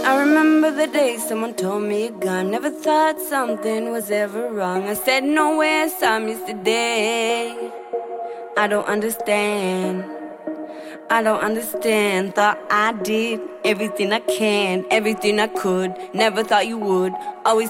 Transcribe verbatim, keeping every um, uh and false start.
I remember the day someone told me a gun. Never thought something was ever wrong. I said no way, I saw me yesterday. I don't understand. I don't understand. Thought I did everything I can, everything I could. Never thought you would. Always